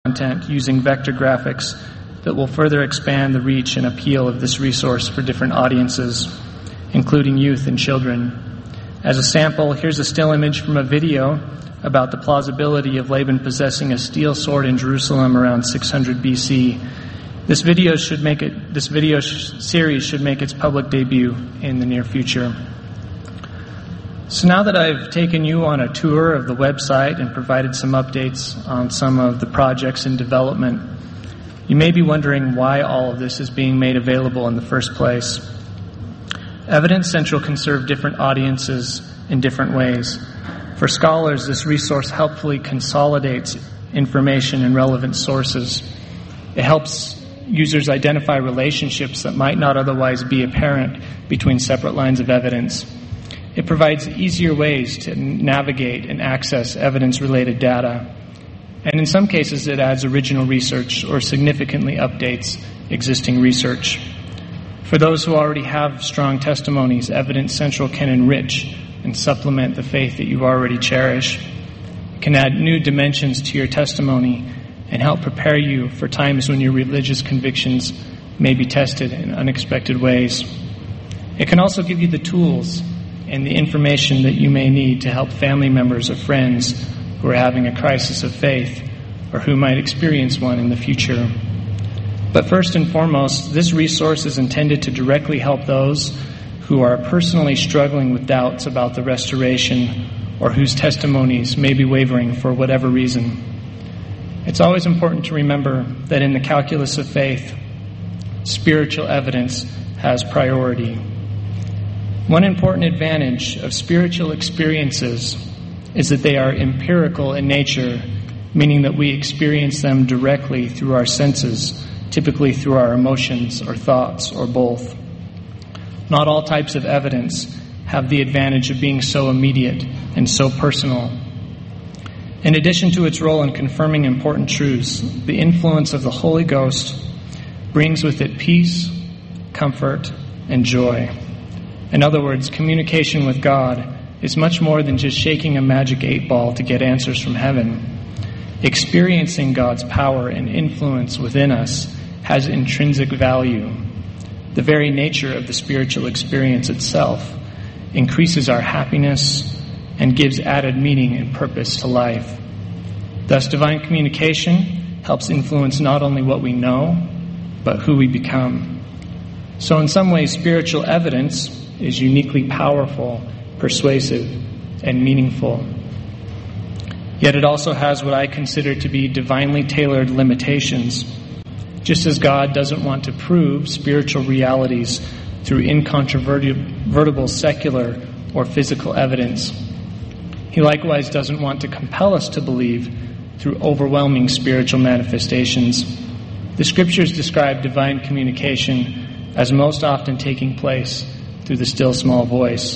content using vector graphics that will further expand the reach and appeal of this resource for different audiences, including youth and children. As a sample, here's a still image from a video about the plausibility of Laban possessing a steel sword in Jerusalem around 600 BC. This video series should make its public debut in the near future. So now that I've taken you on a tour of the website and provided some updates on some of the projects in development, you may be wondering why all of this is being made available in the first place. Evidence Central can serve different audiences in different ways. For scholars, this resource helpfully consolidates information in relevant sources. It helps users identify relationships that might not otherwise be apparent between separate lines of evidence. It provides easier ways to navigate and access evidence-related data. And in some cases, it adds original research or significantly updates existing research. For those who already have strong testimonies, Evidence Central can enrich and supplement the faith that you already cherish. It can add new dimensions to your testimony and help prepare you for times when your religious convictions may be tested in unexpected ways. It can also give you the tools and the information that you may need to help family members or friends who are having a crisis of faith or who might experience one in the future. But first and foremost, this resource is intended to directly help those who are personally struggling with doubts about the restoration or whose testimonies may be wavering for whatever reason. It's always important to remember that in the calculus of faith, spiritual evidence has priority. One important advantage of spiritual experiences is that they are empirical in nature, meaning that we experience them directly through our senses, typically through our emotions or thoughts or both. Not all types of evidence have the advantage of being so immediate and so personal. In addition to its role in confirming important truths, the influence of the Holy Ghost brings with it peace, comfort, and joy. In other words, communication with God is much more than just shaking a magic 8-ball to get answers from heaven. Experiencing God's power and influence within us has intrinsic value. The very nature of the spiritual experience itself increases our happiness and gives added meaning and purpose to life. Thus, divine communication helps influence not only what we know, but who we become. So in some ways, spiritual evidence is uniquely powerful, persuasive, and meaningful. Yet it also has what I consider to be divinely tailored limitations. Just as God doesn't want to prove spiritual realities through incontrovertible secular or physical evidence, He likewise doesn't want to compel us to believe through overwhelming spiritual manifestations. The Scriptures describe divine communication as most often taking place through the still small voice.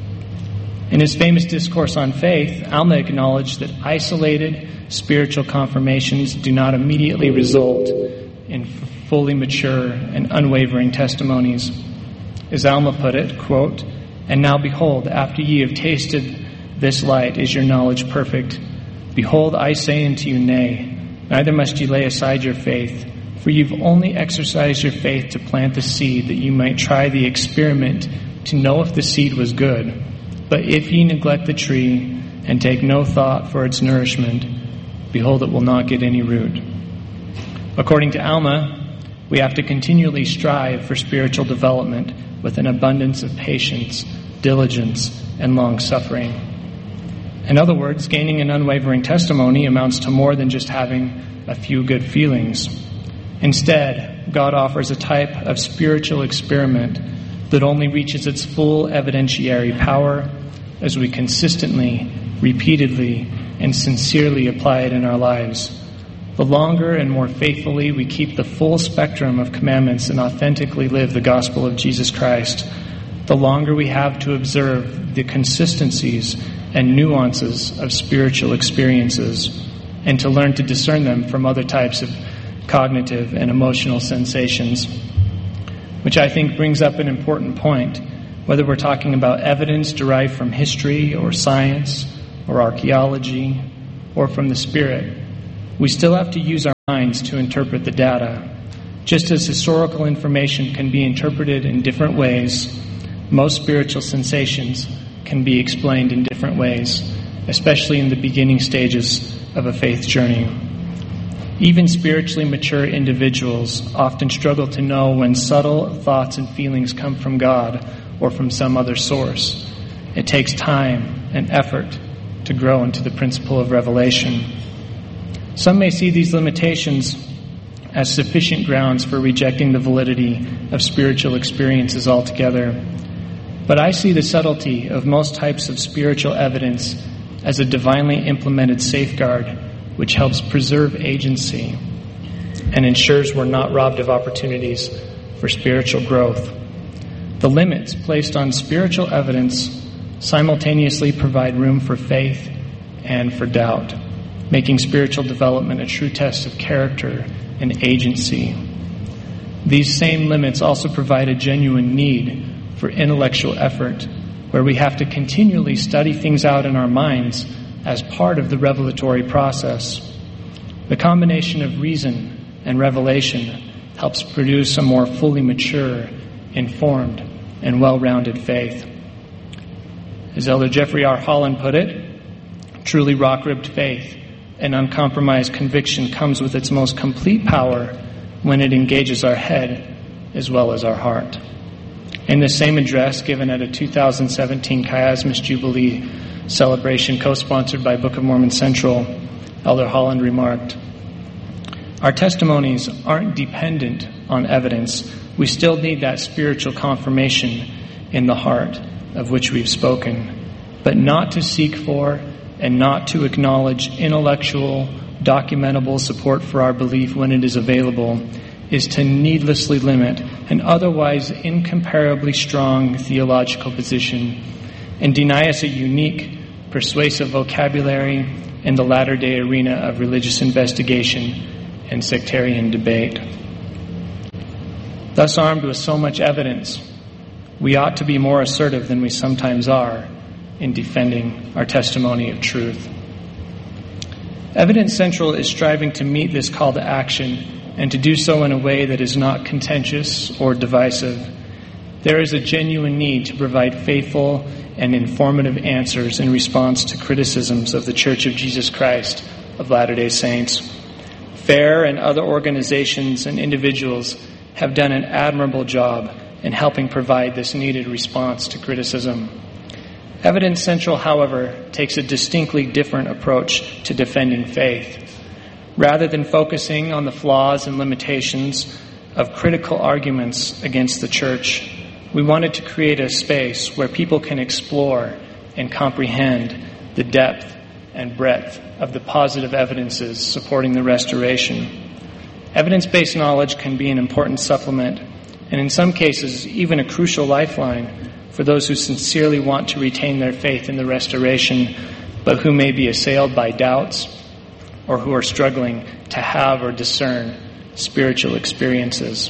In his famous discourse on faith, Alma acknowledged that isolated spiritual confirmations do not immediately result in fully mature and unwavering testimonies. As Alma put it, quote, "And now behold, after ye have tasted this light, is your knowledge perfect? Behold, I say unto you, nay, neither must ye lay aside your faith, for you've only exercised your faith to plant the seed, that you might try the experiment to know if the seed was good. But if ye neglect the tree and take no thought for its nourishment, behold, it will not get any root." According to Alma, we have to continually strive for spiritual development with an abundance of patience, diligence, and long-suffering. In other words, gaining an unwavering testimony amounts to more than just having a few good feelings. Instead, God offers a type of spiritual experiment that only reaches its full evidentiary power as we consistently, repeatedly, and sincerely apply it in our lives. The longer and more faithfully we keep the full spectrum of commandments and authentically live the gospel of Jesus Christ, the longer we have to observe the consistencies and nuances of spiritual experiences and to learn to discern them from other types of cognitive and emotional sensations. Which I think brings up an important point, whether we're talking about evidence derived from history or science or archaeology or from the Spirit. We still have to use our minds to interpret the data. Just as historical information can be interpreted in different ways, most spiritual sensations can be explained in different ways, especially in the beginning stages of a faith journey. Even spiritually mature individuals often struggle to know when subtle thoughts and feelings come from God or from some other source. It takes time and effort to grow into the principle of revelation. Some may see these limitations as sufficient grounds for rejecting the validity of spiritual experiences altogether. But I see the subtlety of most types of spiritual evidence as a divinely implemented safeguard which helps preserve agency and ensures we're not robbed of opportunities for spiritual growth. The limits placed on spiritual evidence simultaneously provide room for faith and for doubt, making spiritual development a true test of character and agency. These same limits also provide a genuine need for intellectual effort, where we have to continually study things out in our minds as part of the revelatory process. The combination of reason and revelation helps produce a more fully mature, informed, and well-rounded faith. As Elder Jeffrey R. Holland put it, truly rock-ribbed faith and uncompromised conviction comes with its most complete power when it engages our head as well as our heart. In the same address given at a 2017 Chiasmus Jubilee celebration co-sponsored by Book of Mormon Central, Elder Holland remarked, "Our testimonies aren't dependent on evidence. We still need that spiritual confirmation in the heart of which we've spoken, but not to seek for and not to acknowledge intellectual, documentable support for our belief when it is available is to needlessly limit an otherwise incomparably strong theological position and deny us a unique, persuasive vocabulary in the latter-day arena of religious investigation and sectarian debate." Thus, armed with so much evidence, we ought to be more assertive than we sometimes are in defending our testimony of truth. Evidence Central is striving to meet this call to action and to do so in a way that is not contentious or divisive. There is a genuine need to provide faithful and informative answers in response to criticisms of the Church of Jesus Christ of Latter-day Saints. FAIR and other organizations and individuals have done an admirable job in helping provide this needed response to criticism. Evidence Central, however, takes a distinctly different approach to defending faith. Rather than focusing on the flaws and limitations of critical arguments against the Church, we wanted to create a space where people can explore and comprehend the depth and breadth of the positive evidences supporting the restoration. Evidence-based knowledge can be an important supplement, and in some cases, even a crucial lifeline for those who sincerely want to retain their faith in the restoration, but who may be assailed by doubts or who are struggling to have or discern spiritual experiences.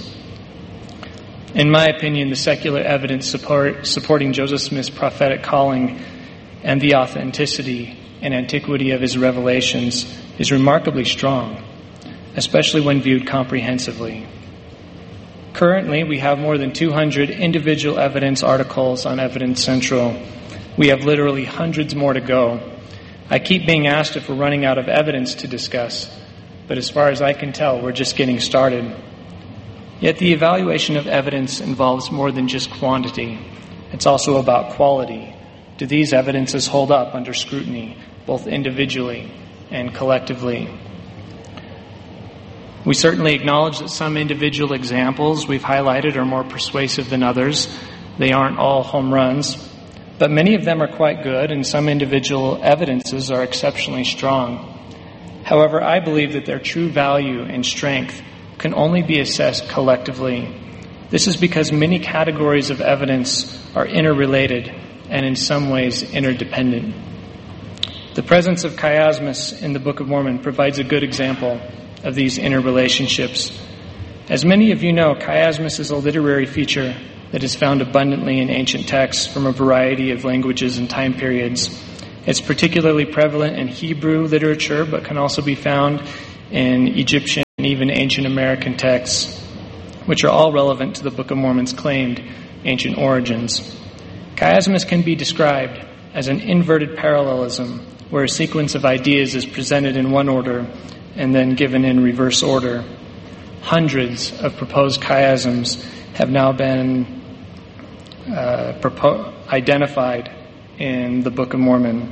In my opinion, the secular evidence supporting Joseph Smith's prophetic calling and the authenticity and antiquity of his revelations is remarkably strong, especially when viewed comprehensively. Currently, we have more than 200 individual evidence articles on Evidence Central. We have literally hundreds more to go. I keep being asked if we're running out of evidence to discuss, but as far as I can tell, we're just getting started. Yet the evaluation of evidence involves more than just quantity. It's also about quality. Do these evidences hold up under scrutiny, both individually and collectively? We certainly acknowledge that some individual examples we've highlighted are more persuasive than others. They aren't all home runs, but many of them are quite good, and some individual evidences are exceptionally strong. However, I believe that their true value and strength can only be assessed collectively. This is because many categories of evidence are interrelated and in some ways interdependent. The presence of chiasmus in the Book of Mormon provides a good example of these interrelationships. As many of you know, chiasmus is a literary feature that is found abundantly in ancient texts from a variety of languages and time periods. It's particularly prevalent in Hebrew literature, but can also be found in Egyptian and even ancient American texts, which are all relevant to the Book of Mormon's claimed ancient origins. Chiasmus can be described as an inverted parallelism, where a sequence of ideas is presented in one order and then given in reverse order. Hundreds of proposed chiasms have now been identified in the Book of Mormon,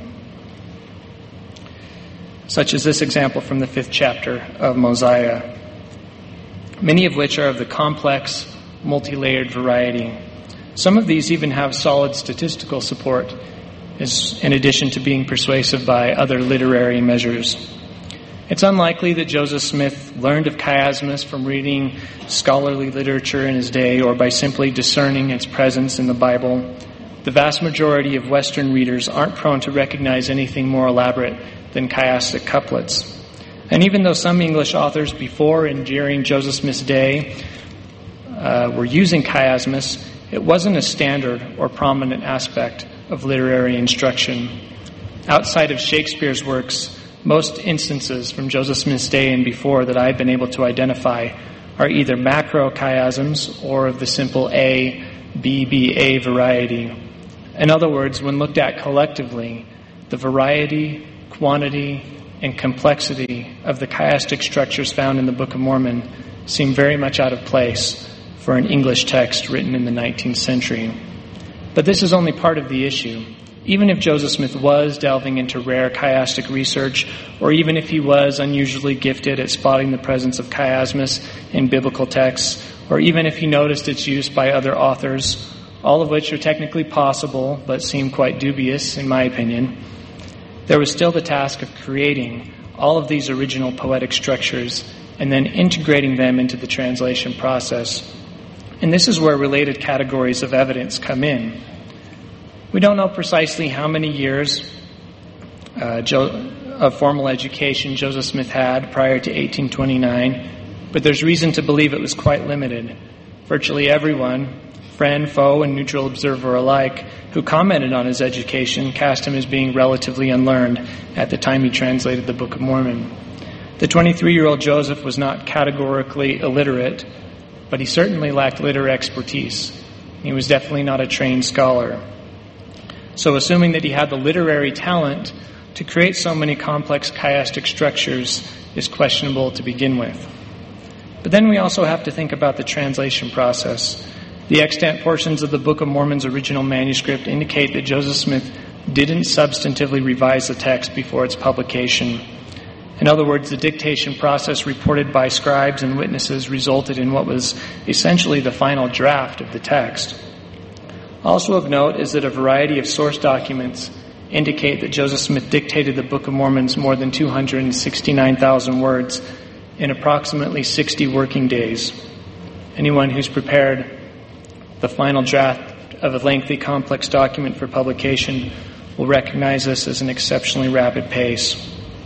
such as this example from the 5th chapter of Mosiah, many of which are of the complex, multi-layered variety. Some of these even have solid statistical support, in addition to being persuasive by other literary measures. It's unlikely that Joseph Smith learned of chiasmus from reading scholarly literature in his day or by simply discerning its presence in the Bible. The vast majority of Western readers aren't prone to recognize anything more elaborate than chiastic couplets. And even though some English authors before and during Joseph Smith's day were using chiasmus, it wasn't a standard or prominent aspect of literary instruction. Outside of Shakespeare's works, most instances from Joseph Smith's day and before that I've been able to identify are either macro chiasms or of the simple A, B, B, A variety. In other words, when looked at collectively, the variety, quantity, and complexity of the chiastic structures found in the Book of Mormon seem very much out of place for an English text written in the 19th century. But this is only part of the issue. Even if Joseph Smith was delving into rare chiastic research, or even if he was unusually gifted at spotting the presence of chiasmus in biblical texts, or even if he noticed its use by other authors, all of which are technically possible but seem quite dubious in my opinion, there was still the task of creating all of these original poetic structures and then integrating them into the translation process. And this is where related categories of evidence come in. We don't know precisely how many years of formal education Joseph Smith had prior to 1829, but there's reason to believe it was quite limited. Virtually everyone, friend, foe, and neutral observer alike, who commented on his education cast him as being relatively unlearned at the time he translated the Book of Mormon. The 23-year-old Joseph was not categorically illiterate, but he certainly lacked literary expertise. He was definitely not a trained scholar. So assuming that he had the literary talent to create so many complex chiastic structures is questionable to begin with. But then we also have to think about the translation process. The extant portions of the Book of Mormon's original manuscript indicate that Joseph Smith didn't substantively revise the text before its publication. In other words, the dictation process reported by scribes and witnesses resulted in what was essentially the final draft of the text. Also of note is that a variety of source documents indicate that Joseph Smith dictated the Book of Mormon's more than 269,000 words in approximately 60 working days. Anyone who's prepared the final draft of a lengthy, complex document for publication will recognize this as an exceptionally rapid pace.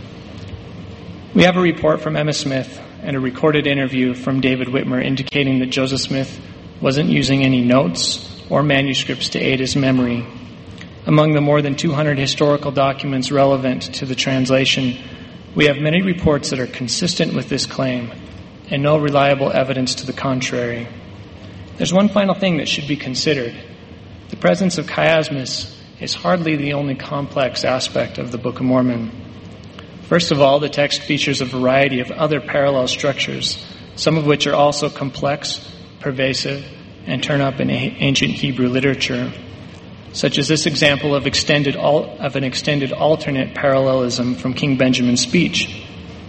We have a report from Emma Smith and a recorded interview from David Whitmer indicating that Joseph Smith wasn't using any notes or manuscripts to aid his memory. Among the more than 200 historical documents relevant to the translation, we have many reports that are consistent with this claim and no reliable evidence to the contrary. There's one final thing that should be considered. The presence of chiasmus is hardly the only complex aspect of the Book of Mormon. First of all, the text features a variety of other parallel structures, some of which are also complex, pervasive, and turn up in ancient Hebrew literature, such as this example of an extended alternate parallelism from King Benjamin's speech.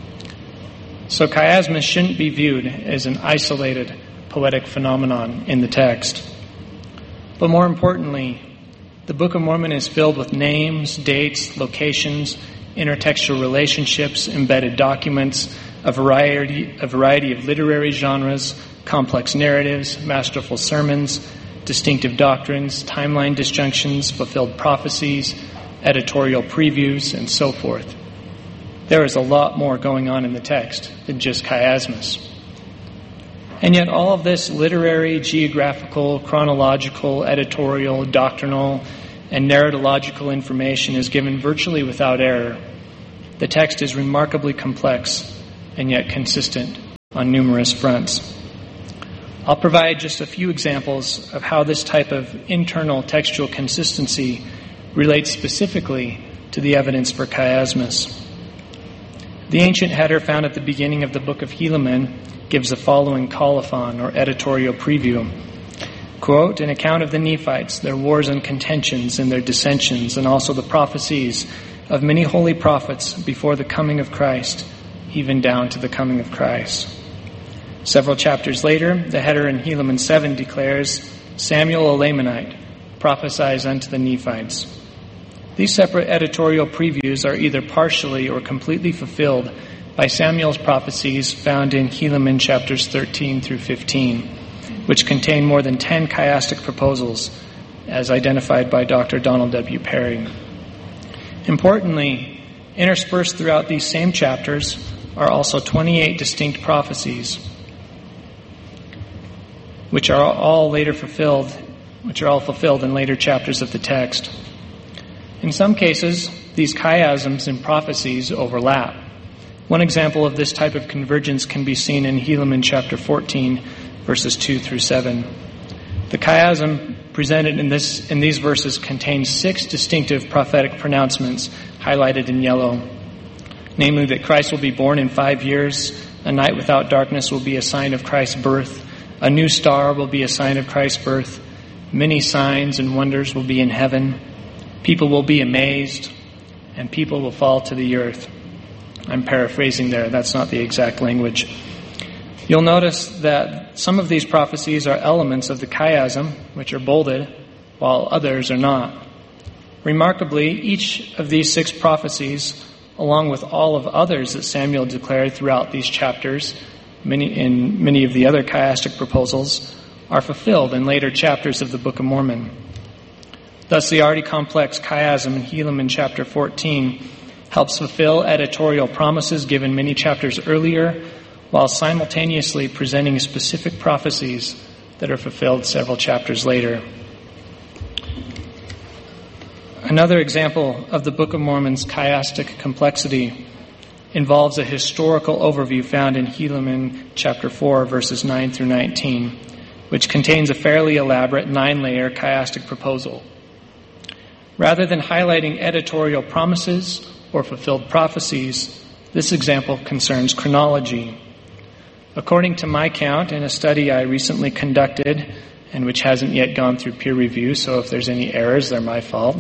So chiasmus shouldn't be viewed as an isolated poetic phenomenon in the text. But more importantly, the Book of Mormon is filled with names, dates, locations, intertextual relationships, embedded documents, a variety of literary genres, complex narratives, masterful sermons, distinctive doctrines, timeline disjunctions, fulfilled prophecies, editorial previews, and so forth. There is a lot more going on in the text than just chiasmus. And yet all of this literary, geographical, chronological, editorial, doctrinal, and narratological information is given virtually without error. The text is remarkably complex, and yet consistent on numerous fronts. I'll provide just a few examples of how this type of internal textual consistency relates specifically to the evidence for chiasmus. The ancient header found at the beginning of the book of Helaman gives the following colophon, or editorial preview. Quote, an account of the Nephites, their wars and contentions and their dissensions, and also the prophecies of many holy prophets before the coming of Christ, even down to the coming of Christ. Several chapters later, the header in Helaman 7 declares, Samuel a Lamanite prophesies unto the Nephites. These separate editorial previews are either partially or completely fulfilled by Samuel's prophecies found in Helaman chapters 13 through 15, which contain more than 10 chiastic proposals, as identified by Dr. Donald W. Perry. Importantly, interspersed throughout these same chapters are also 28 distinct prophecies, which are all fulfilled in later chapters of the text. In some cases, these chiasms and prophecies overlap. One example of this type of convergence can be seen in Helaman chapter 14, verses 2 through 7. The chiasm presented in these verses contains 6 distinctive prophetic pronouncements highlighted in yellow, namely that Christ will be born in 5 years, a night without darkness will be a sign of Christ's birth, a new star will be a sign of Christ's birth, many signs and wonders will be in heaven, people will be amazed, and people will fall to the earth. I'm paraphrasing there, that's not the exact language. You'll notice that some of these prophecies are elements of the chiasm, which are bolded, while others are not. Remarkably, each of these 6 prophecies, along with all of others that Samuel declared throughout these chapters, many of the other chiastic proposals, are fulfilled in later chapters of the Book of Mormon. Thus, the already complex chiasm in Helaman chapter 14 helps fulfill editorial promises given many chapters earlier, while simultaneously presenting specific prophecies that are fulfilled several chapters later. Another example of the Book of Mormon's chiastic complexity involves a historical overview found in Helaman chapter 4, verses 9 through 19, which contains a fairly elaborate 9-layer chiastic proposal. Rather than highlighting editorial promises or fulfilled prophecies, this example concerns chronology. According to my count, in a study I recently conducted, and which hasn't yet gone through peer review, so if there's any errors, they're my fault,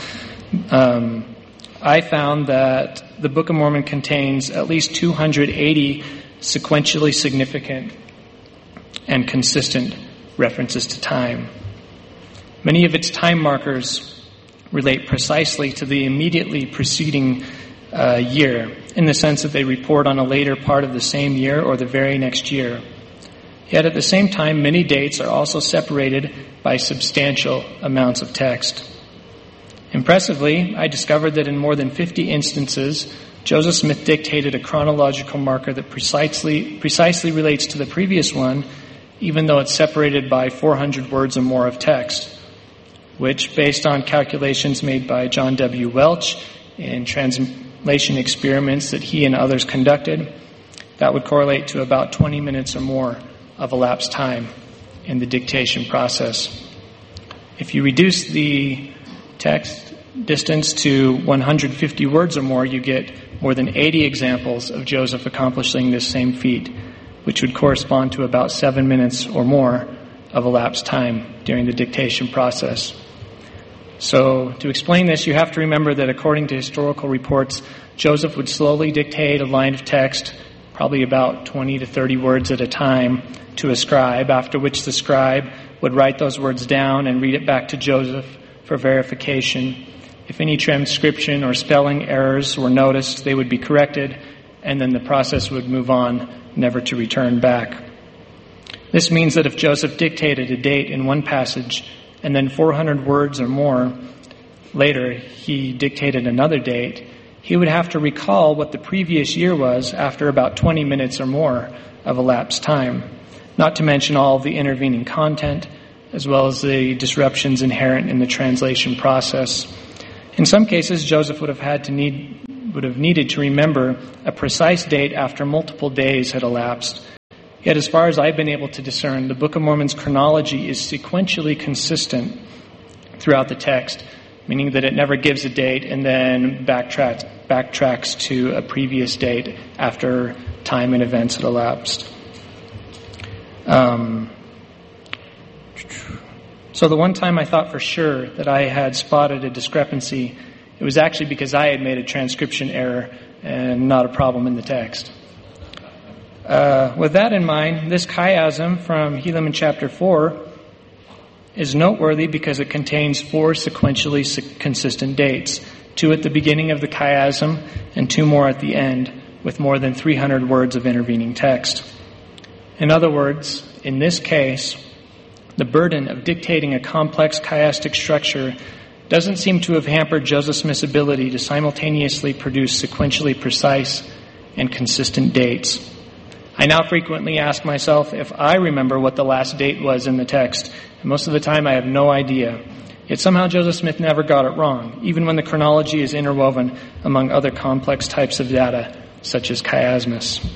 I found that the Book of Mormon contains at least 280 sequentially significant and consistent references to time. Many of its time markers relate precisely to the immediately preceding year, in the sense that they report on a later part of the same year or the very next year. Yet at the same time, many dates are also separated by substantial amounts of text. Impressively, I discovered that in more than 50 instances, Joseph Smith dictated a chronological marker that precisely relates to the previous one, even though it's separated by 400 words or more of text, which, based on calculations made by John W. Welch in translation experiments that he and others conducted, that would correlate to about 20 minutes or more of elapsed time in the dictation process. If you reduce the text distance to 150 words or more, you get more than 80 examples of Joseph accomplishing this same feat, which would correspond to about 7 minutes or more of elapsed time during the dictation process. So, to explain this, you have to remember that according to historical reports, Joseph would slowly dictate a line of text, probably about 20 to 30 words at a time, to a scribe, after which the scribe would write those words down and read it back to Joseph for verification. If any transcription or spelling errors were noticed, they would be corrected, and then the process would move on, never to return back. This means that if Joseph dictated a date in one passage, and then 400 words or more later he dictated another date, he would have to recall what the previous year was after about 20 minutes or more of elapsed time, not to mention all of the intervening content, as well as the disruptions inherent in the translation process. In some cases, Joseph would have had to need would have needed to remember a precise date after multiple days had elapsed. Yet as far as I've been able to discern, the Book of Mormon's chronology is sequentially consistent throughout the text, meaning that it never gives a date and then backtracks to a previous date after time and events had elapsed. So the one time I thought for sure that I had spotted a discrepancy, it was actually because I had made a transcription error and not a problem in the text. With that in mind, this chiasm from Helaman chapter 4 is noteworthy because it contains 4 sequentially consistent dates, 2 at the beginning of the chiasm and 2 more at the end, with more than 300 words of intervening text. In other words, in this case, the burden of dictating a complex chiastic structure doesn't seem to have hampered Joseph Smith's ability to simultaneously produce sequentially precise and consistent dates. I now frequently ask myself if I remember what the last date was in the text, and most of the time I have no idea. Yet somehow Joseph Smith never got it wrong, even when the chronology is interwoven among other complex types of data, such as chiasmus.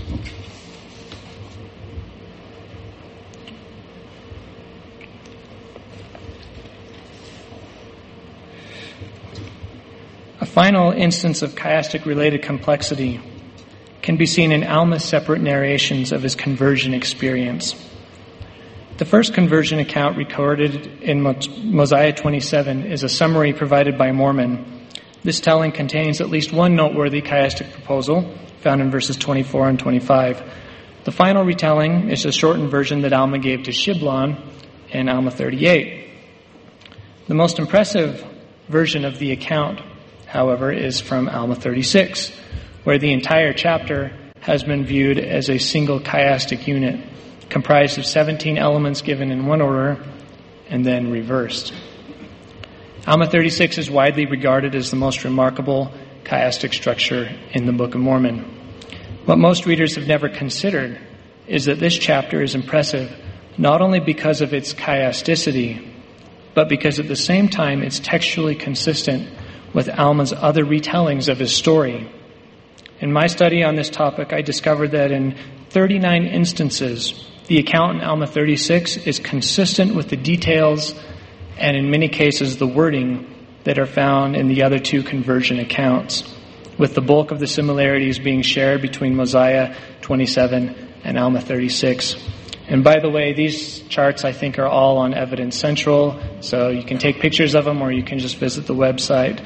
A final instance of chiastic-related complexity can be seen in Alma's separate narrations of his conversion experience. The first conversion account recorded in Mosiah 27 is a summary provided by Mormon. This telling contains at least one noteworthy chiastic proposal, found in verses 24 and 25. The final retelling is a shortened version that Alma gave to Shiblon in Alma 38. The most impressive version of the account, however, is from Alma 36, where the entire chapter has been viewed as a single chiastic unit, comprised of 17 elements given in one order and then reversed. Alma 36 is widely regarded as the most remarkable chiastic structure in the Book of Mormon. What most readers have never considered is that this chapter is impressive not only because of its chiasticity, but because at the same time it's textually consistent with Alma's other retellings of his story. In my study on this topic, I discovered that in 39 instances, the account in Alma 36 is consistent with the details and in many cases the wording that are found in the other 2 conversion accounts, with the bulk of the similarities being shared between Mosiah 27 and Alma 36. And by the way, these charts I think are all on Evidence Central, so you can take pictures of them or you can just visit the website.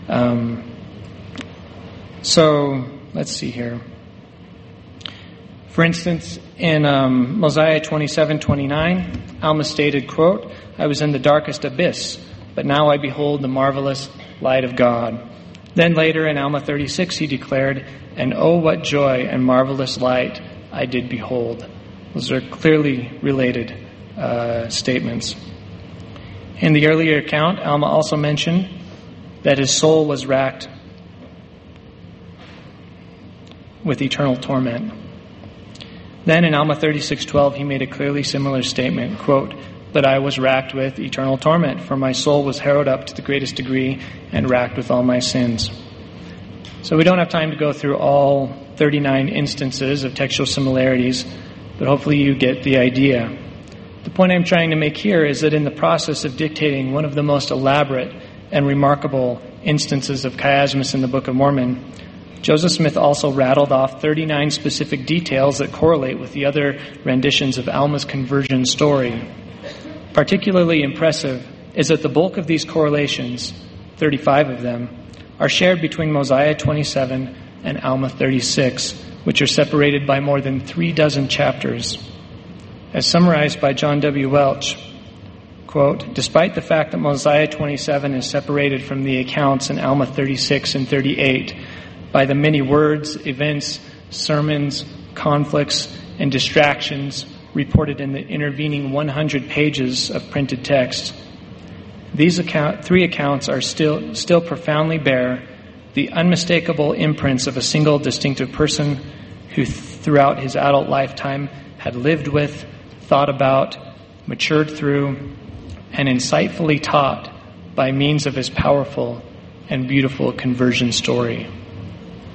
So let's see here. For instance, in Mosiah 27:29, Alma stated, quote, "I was in the darkest abyss, but now I behold the marvelous light of God." Then later in Alma 36, he declared, "And oh, what joy and marvelous light I did behold." Those are clearly related statements. In the earlier account, Alma also mentioned that his soul was racked with eternal torment. Then in Alma 36:12, he made a clearly similar statement, quote, "But I was racked with eternal torment, for my soul was harrowed up to the greatest degree and racked with all my sins." So we don't have time to go through all 39 instances of textual similarities, but hopefully you get the idea. The point I'm trying to make here is that in the process of dictating one of the most elaborate and remarkable instances of chiasmus in the Book of Mormon, Joseph Smith also rattled off 39 specific details that correlate with the other renditions of Alma's conversion story. Particularly impressive is that the bulk of these correlations, 35 of them, are shared between Mosiah 27 and Alma 36, which are separated by more than 36 chapters. As summarized by John W. Welch, quote, "Despite the fact that Mosiah 27 is separated from the accounts in Alma 36 and 38 by the many words, events, sermons, conflicts, and distractions reported in the intervening 100 pages of printed text, these 3 accounts are still profoundly bear the unmistakable imprints of a single distinctive person who throughout his adult lifetime had lived with, thought about, matured through, and insightfully taught by means of his powerful and beautiful conversion story."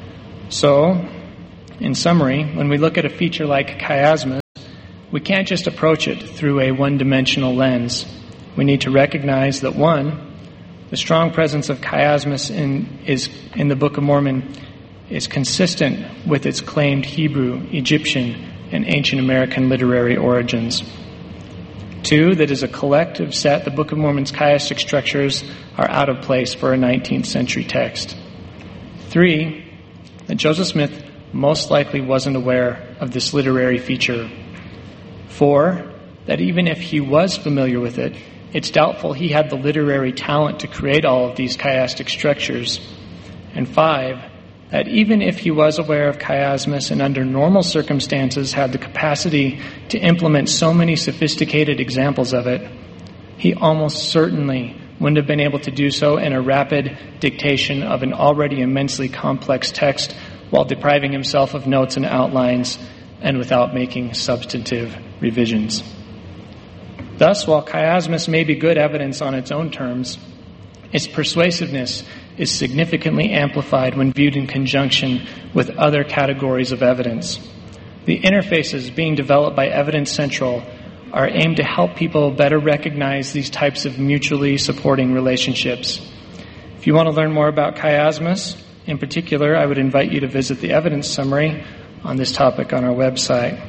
So, in summary, when we look at a feature like chiasmus, we can't just approach it through a one-dimensional lens. We need to recognize that, one, the strong presence of chiasmus in the Book of Mormon is consistent with its claimed Hebrew, Egyptian, and ancient American literary origins. Two, that as a collective set, the Book of Mormon's chiastic structures are out of place for a 19th century text. Three, that Joseph Smith most likely wasn't aware of this literary feature. Four, that even if he was familiar with it, it's doubtful he had the literary talent to create all of these chiastic structures. And five, that even if he was aware of chiasmus and under normal circumstances had the capacity to implement so many sophisticated examples of it, he almost certainly wouldn't have been able to do so in a rapid dictation of an already immensely complex text while depriving himself of notes and outlines and without making substantive revisions. Thus, while chiasmus may be good evidence on its own terms, its persuasiveness is significantly amplified when viewed in conjunction with other categories of evidence. The interfaces being developed by Evidence Central are aimed to help people better recognize these types of mutually supporting relationships. If you want to learn more about chiasmus, in particular, I would invite you to visit the evidence summary on this topic on our website.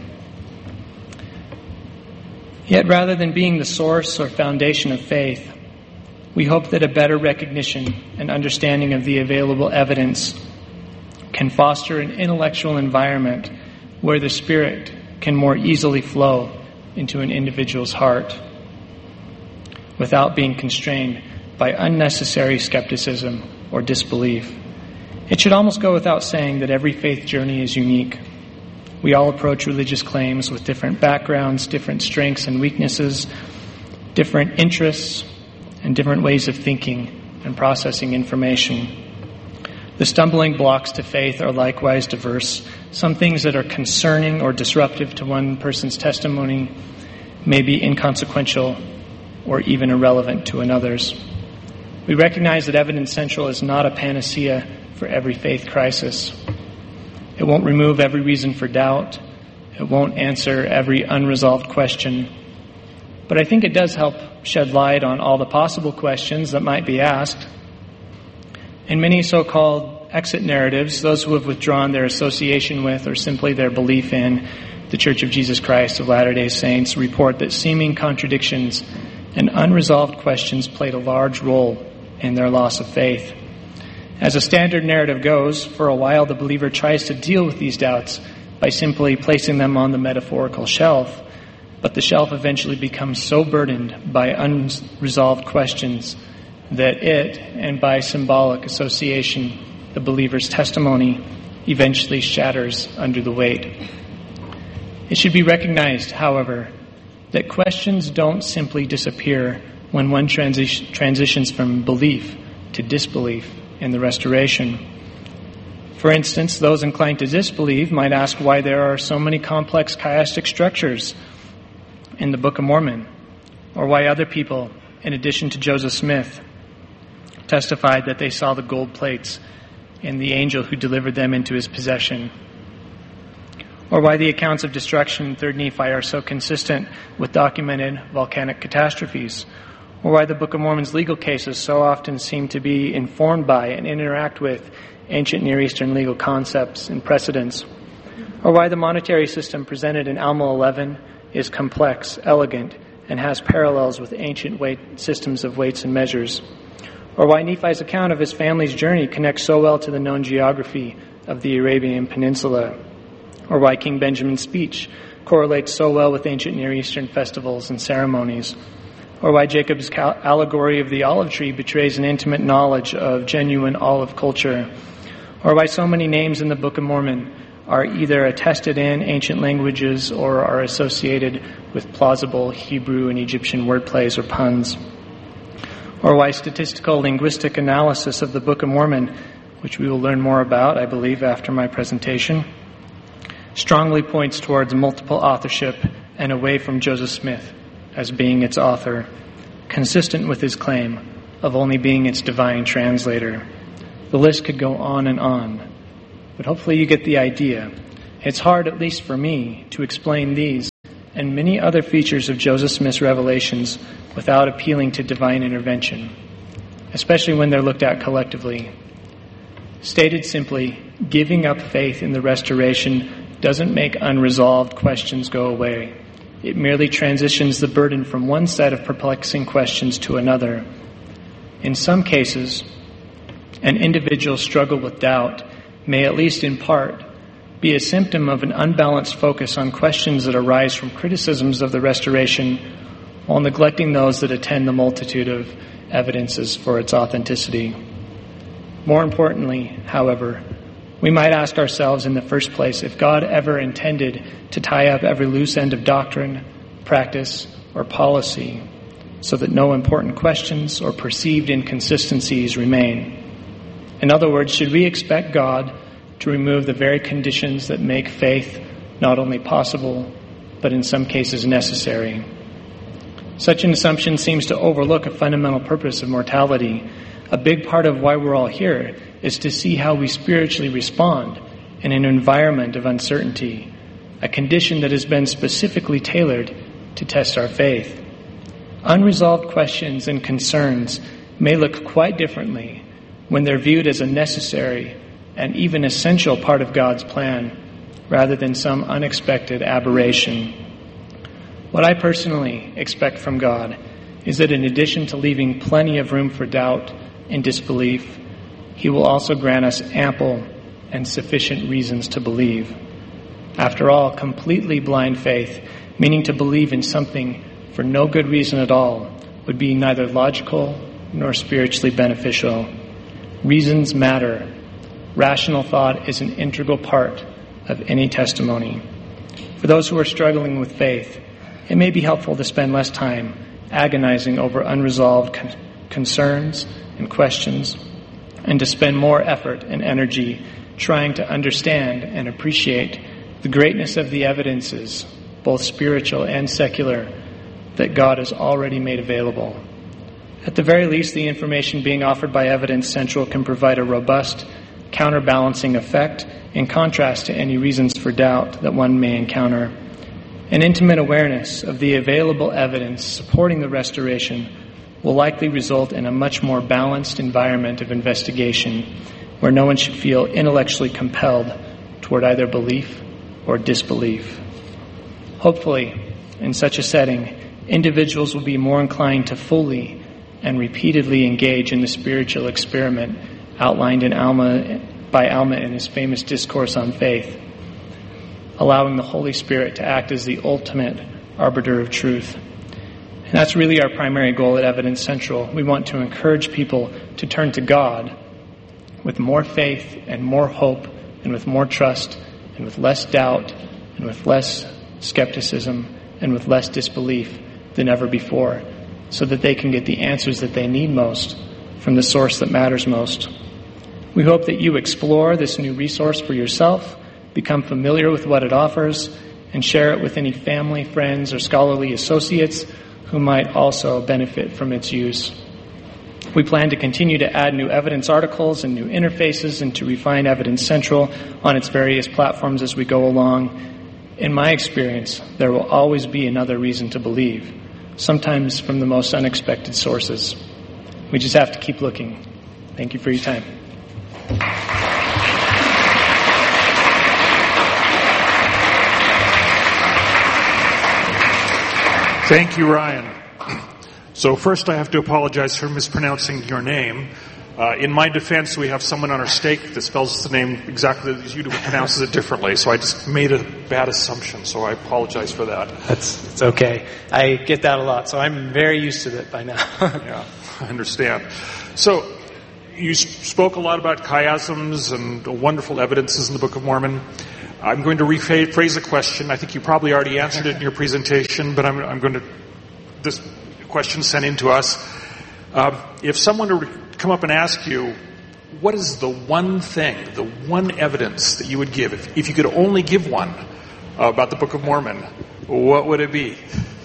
Yet rather than being the source or foundation of faith, we hope that a better recognition and understanding of the available evidence can foster an intellectual environment where the Spirit can more easily flow into an individual's heart without being constrained by unnecessary skepticism or disbelief. It should almost go without saying that every faith journey is unique. We all approach religious claims with different backgrounds, different strengths and weaknesses, different interests, and different ways of thinking and processing information. The stumbling blocks to faith are likewise diverse. Some things that are concerning or disruptive to one person's testimony may be inconsequential or even irrelevant to another's. We recognize that Evidence Central is not a panacea for every faith crisis. It won't remove every reason for doubt. It won't answer every unresolved question. But I think it does help shed light on all the possible questions that might be asked. In many so-called exit narratives, those who have withdrawn their association with or simply their belief in the Church of Jesus Christ of Latter-day Saints report that seeming contradictions and unresolved questions played a large role in their loss of faith. As a standard narrative goes, for a while the believer tries to deal with these doubts by simply placing them on the metaphorical shelf, but the shelf eventually becomes so burdened by unresolved questions that it, and by symbolic association, the believer's testimony, eventually shatters under the weight. It should be recognized, however, that questions don't simply disappear when one transitions from belief to disbelief in the restoration. For instance, those inclined to disbelieve might ask why there are so many complex chiastic structures in the Book of Mormon, or why other people, in addition to Joseph Smith, testified that they saw the gold plates in the angel who delivered them into his possession, or why the accounts of destruction in 3 Nephi are so consistent with documented volcanic catastrophes, or why the Book of Mormon's legal cases so often seem to be informed by and interact with ancient Near Eastern legal concepts and precedents, or why the monetary system presented in Alma 11 is complex, elegant, and has parallels with ancient systems of weights and measures, or why Nephi's account of his family's journey connects so well to the known geography of the Arabian Peninsula, or why King Benjamin's speech correlates so well with ancient Near Eastern festivals and ceremonies, or why Jacob's allegory of the olive tree betrays an intimate knowledge of genuine olive culture, or why so many names in the Book of Mormon are either attested in ancient languages or are associated with plausible Hebrew and Egyptian wordplays or puns, or why statistical linguistic analysis of the Book of Mormon, which we will learn more about, I believe, after my presentation, strongly points towards multiple authorship and away from Joseph Smith as being its author, consistent with his claim of only being its divine translator. The list could go on and on. but hopefully you get the idea. It's hard, at least for me, to explain these and many other features of Joseph Smith's revelations without appealing to divine intervention, especially when they're looked at collectively. Stated simply, giving up faith in the restoration doesn't make unresolved questions go away. It merely transitions the burden from one set of perplexing questions to another. In some cases, an individual's struggle with doubt may, at least in part, be a symptom of an unbalanced focus on questions that arise from criticisms of the restoration while neglecting those that attend the multitude of evidences for its authenticity. More importantly, however, we might ask ourselves in the first place if God ever intended to tie up every loose end of doctrine, practice, or policy so that no important questions or perceived inconsistencies remain. In other words, should we expect God to remove the very conditions that make faith not only possible, but in some cases necessary? Such an assumption seems to overlook a fundamental purpose of mortality. A big part of why we're all here is to see how we spiritually respond in an environment of uncertainty, a condition that has been specifically tailored to test our faith. Unresolved questions and concerns may look quite differently when they're viewed as a necessary and even essential part of God's plan, rather than some unexpected aberration. What I personally expect from God is that in addition to leaving plenty of room for doubt and disbelief, He will also grant us ample and sufficient reasons to believe. After all, completely blind faith, meaning to believe in something for no good reason at all, would be neither logical nor spiritually beneficial. Reasons matter. Rational thought is an integral part of any testimony. For those who are struggling with faith, it may be helpful to spend less time agonizing over unresolved concerns and questions, and to spend more effort and energy trying to understand and appreciate the greatness of the evidences, both spiritual and secular, that God has already made available. At the very least, the information being offered by Evidence Central can provide a robust, counterbalancing effect in contrast to any reasons for doubt that one may encounter. An intimate awareness of the available evidence supporting the restoration will likely result in a much more balanced environment of investigation where no one should feel intellectually compelled toward either belief or disbelief. Hopefully, in such a setting, individuals will be more inclined to fully and repeatedly engage in the spiritual experiment outlined by Alma in his famous Discourse on Faith, allowing the Holy Spirit to act as the ultimate arbiter of truth. And that's really our primary goal at Evidence Central. We want to encourage people to turn to God with more faith and more hope and with more trust and with less doubt and with less skepticism and with less disbelief than ever before, so that they can get the answers that they need most from the source that matters most. We hope that you explore this new resource for yourself, become familiar with what it offers, and share it with any family, friends, or scholarly associates who might also benefit from its use. We plan to continue to add new evidence articles and new interfaces and to refine Evidence Central on its various platforms as we go along. In my experience, there will always be another reason to believe, sometimes from the most unexpected sources. We just have to keep looking. Thank you for your time. Thank you, Ryan. So first I have to apologize for mispronouncing your name. In my defense, we have someone on our stake that spells the name exactly as you do, but pronounces it differently. So I just made a bad assumption, so I apologize for that. It's okay. I get that a lot, so I'm very used to it by now. Yeah, I understand. So you spoke a lot about chiasms and wonderful evidences in the Book of Mormon. I'm going to rephrase a question. I think you probably already answered it in your presentation, but I'm going to, this question sent in to us. If someone were to come up and ask you, what is the one thing, the one evidence that you would give, if you could only give one about the Book of Mormon, what would it be?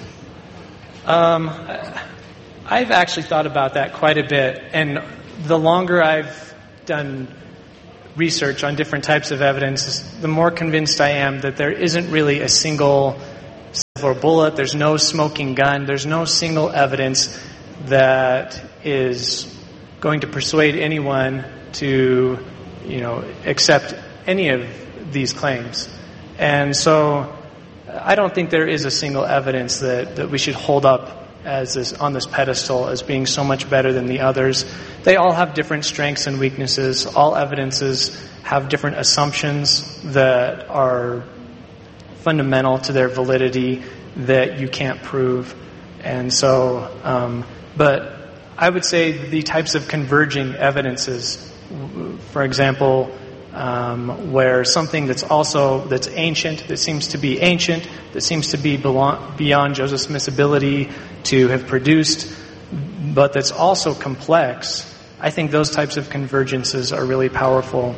I've actually thought about that quite a bit, and the longer I've done research on different types of evidence, the more convinced I am that there isn't really a single silver bullet, there's no smoking gun, there's no single evidence that is going to persuade anyone to, accept any of these claims. And so I don't think there is a single evidence that we should hold up on this pedestal as being so much better than the others. They all have different strengths and weaknesses. All evidences have different assumptions that are fundamental to their validity that you can't prove. And so, but I would say the types of converging evidences, for example, where something that's ancient, that seems to be ancient, that seems to be beyond Joseph Smith's ability to have produced, but that's also complex, I think those types of convergences are really powerful.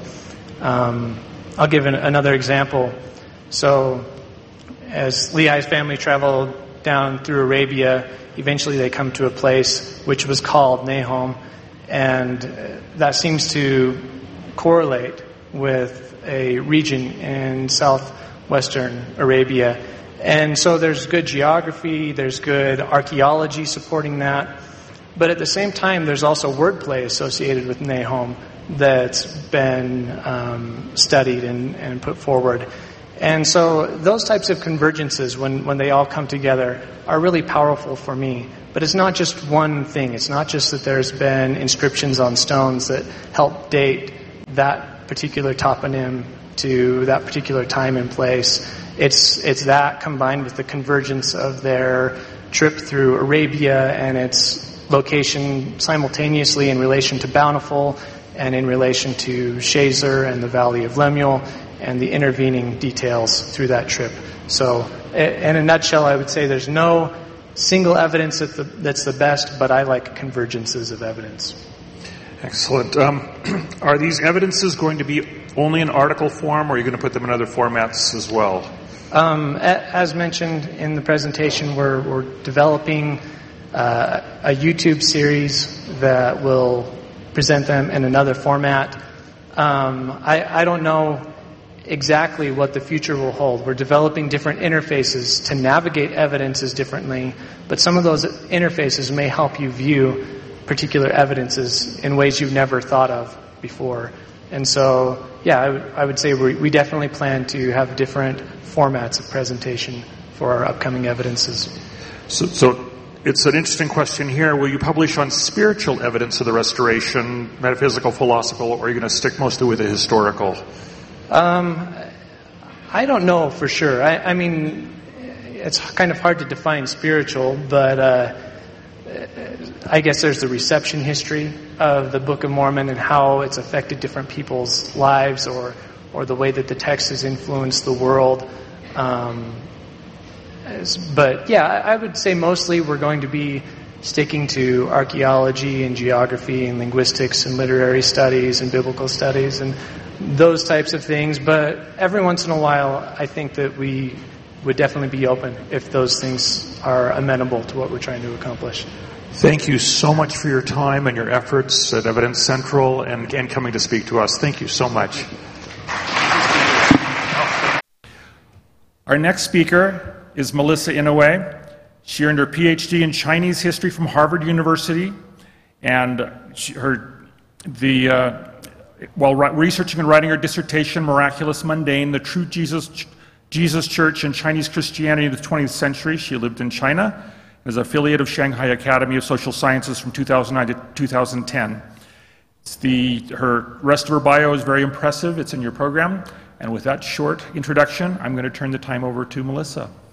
I'll give another example. So, as Lehi's family traveled down through Arabia, eventually they come to a place which was called Nahom, and that seems to correlate with a region in southwestern Arabia. And so there's good geography, there's good archaeology supporting that, but at the same time there's also wordplay associated with Nahom that's been studied and put forward. And so those types of convergences, when they all come together, are really powerful for me. But it's not just one thing. It's not just that there's been inscriptions on stones that help date that particular toponym to that particular time and place. It's that combined with the convergence of their trip through Arabia and its location simultaneously in relation to Bountiful and in relation to Shazer and the Valley of Lemuel and the intervening details through that trip. So, in a nutshell, I would say there's no single evidence that's the best, but I like convergences of evidence. Excellent. Are these evidences going to be only in article form, or are you going to put them in other formats as well? As mentioned in the presentation, we're developing a YouTube series that will present them in another format. I don't know exactly what the future will hold. We're developing different interfaces to navigate evidences differently, but some of those interfaces may help you view particular evidences in ways you've never thought of before. And so, yeah, I would say we definitely plan to have different formats of presentation for our upcoming evidences. So it's an interesting question here. Will you publish on spiritual evidence of the restoration, metaphysical, philosophical, or are you going to stick mostly with the historical? I don't know for sure. I mean, it's kind of hard to define spiritual, but I guess there's the reception history of the Book of Mormon and how it's affected different people's lives or the way that the text has influenced the world. But yeah, I would say mostly we're going to be sticking to archaeology and geography and linguistics and literary studies and biblical studies and those types of things. But every once in a while, I think that we would definitely be open if those things are amenable to what we're trying to accomplish. Thank you so much for your time and your efforts at Evidence Central and coming to speak to us. Thank you so much. Our next speaker is Melissa Inouye. She earned her PhD in Chinese history from Harvard University, and while researching and writing her dissertation, Miraculous Mundane, the True Jesus Church and Chinese Christianity in the 20th Century, she lived in China, as an affiliate of Shanghai Academy of Social Sciences from 2009 to 2010. Her rest of her bio is very impressive. It's in your program. And with that short introduction, I'm going to turn the time over to Melissa.